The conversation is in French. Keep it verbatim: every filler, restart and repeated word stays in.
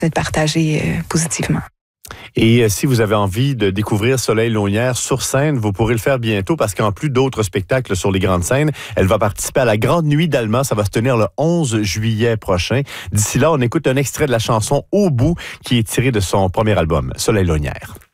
d'être partagé euh, positivement. Et si vous avez envie de découvrir Soleil Launière sur scène, vous pourrez le faire bientôt parce qu'en plus d'autres spectacles sur les grandes scènes, elle va participer à la Grande Nuit d'Alma. Ça va se tenir le onze juillet prochain. D'ici là, on écoute un extrait de la chanson Au bout qui est tiré de son premier album, Soleil Launière.